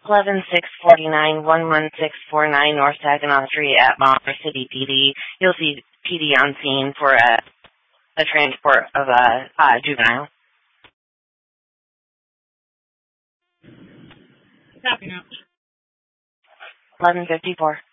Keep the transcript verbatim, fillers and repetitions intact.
eleven six forty-nine, one one six four nine North Saginaw Street at Monterey City P D. You'll see P D on scene for a, a transport of a, a juvenile. Copy now. eleven fifty-four.